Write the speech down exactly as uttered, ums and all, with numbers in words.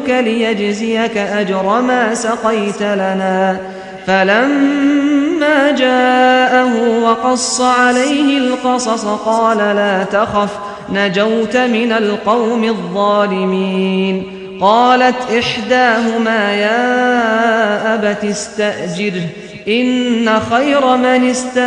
نرسلك ليجزيك أجر ما سقيت لنا. فلما جاءه وقص عليه القصص قال لا تخف نجوت من القوم الظالمين. قالت إحداهما يا أبت استأجره إن خير من استأجره